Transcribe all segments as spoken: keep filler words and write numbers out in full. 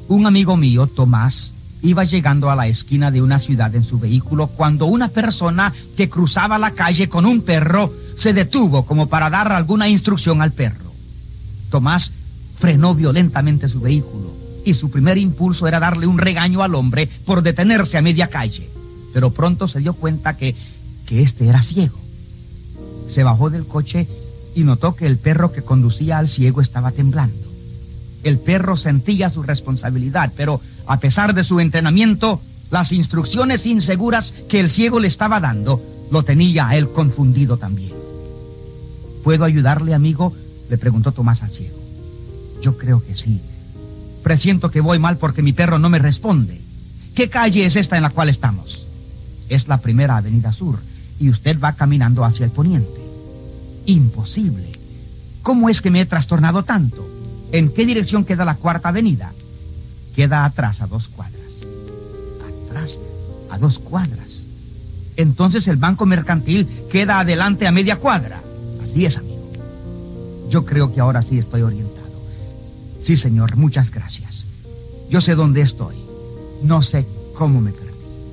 Un amigo mío, Tomás, iba llegando a la esquina de una ciudad en su vehículo cuando una persona que cruzaba la calle con un perro se detuvo como para dar alguna instrucción al perro. Tomás frenó violentamente su vehículo y su primer impulso era darle un regaño al hombre por detenerse a media calle, pero pronto se dio cuenta que, que este era ciego. Se bajó del coche y notó que el perro que conducía al ciego estaba temblando. El perro sentía su responsabilidad, pero a pesar de su entrenamiento, las instrucciones inseguras que el ciego le estaba dando lo tenía a él confundido también. ¿Puedo ayudarle, amigo?, le preguntó Tomás al ciego. Yo creo que sí. Presiento que voy mal porque mi perro no me responde. ¿Qué calle es esta en la cual estamos? Es la primera avenida sur y usted va caminando hacia el poniente. Imposible. ¿Cómo es que me he trastornado tanto? ¿En qué dirección queda la cuarta avenida? Queda atrás a dos cuadras. Atrás a dos cuadras. Entonces el banco mercantil queda adelante a media cuadra. Así es, amigo. Yo creo que ahora sí estoy orientado. Sí, señor, muchas gracias. Yo sé dónde estoy. No sé cómo me perdí.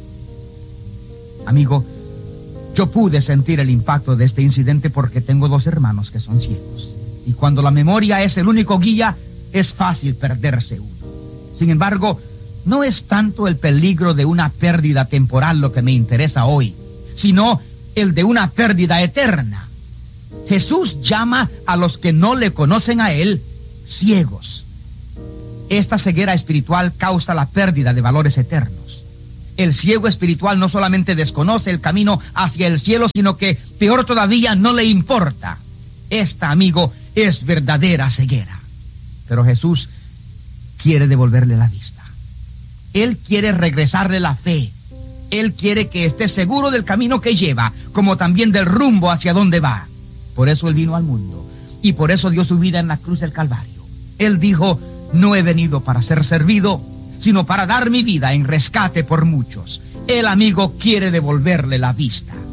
Amigo, yo pude sentir el impacto de este incidente porque tengo dos hermanos que son ciegos. Y cuando la memoria es el único guía, es fácil perderse uno. Sin embargo, no es tanto el peligro de una pérdida temporal lo que me interesa hoy, sino el de una pérdida eterna. Jesús llama a los que no le conocen a Él ciegos. Esta ceguera espiritual causa la pérdida de valores eternos. El ciego espiritual no solamente desconoce el camino hacia el cielo, sino que, peor todavía, no le importa. Esta, amigo, es verdadera ceguera. Pero Jesús quiere devolverle la vista. Él quiere regresarle la fe. Él quiere que esté seguro del camino que lleva, como también del rumbo hacia donde va. Por eso Él vino al mundo, y por eso dio su vida en la cruz del Calvario. Él dijo: no he venido para ser servido, sino para dar mi vida en rescate por muchos. El amigo quiere devolverle la vista.